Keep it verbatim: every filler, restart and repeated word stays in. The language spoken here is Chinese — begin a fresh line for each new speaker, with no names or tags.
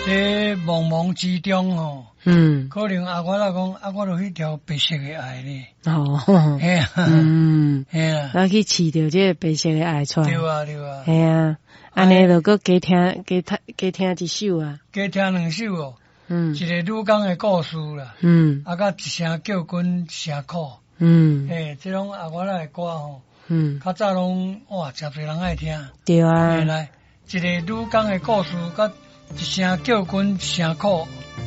在茫茫之中哦，嗯，可能啊，我老讲啊，我著迄条白色的爱咧，哦，嘿啊，
嗯，嘿啊，咱去饲着这个白色的爱出来，
对啊，对啊，
嘿啊，安尼著搁加听加听加听一首啊，
加听两首哦，嗯，一个女工的故事啦，嗯，啊，甲一声叫军一声苦，嗯，嘿，这种啊，我来歌吼，嗯，较早拢哇，诚侪人爱听，
对啊，
来，一个女工的故事，甲一声叫军一声苦。